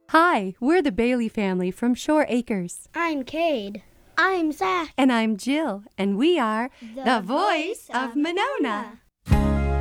Hi, we're the Bailey family from Shore Acres. I'm Cade. I'm Zach. And I'm Jill, and we are the Voice of Monona.